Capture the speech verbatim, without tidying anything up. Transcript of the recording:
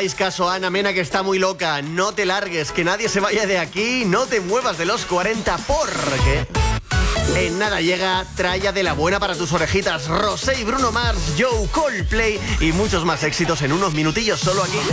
hagáis caso a Ana Mena, que está muy loca. No te largues, que nadie se vaya de aquí. No te muevas de los cuarenta, porque en nada llega Tralla de la buena para tus orejitas. Rosé y Bruno Mars, Joe, Coldplay y muchos más éxitos en unos minutillos solo aquí.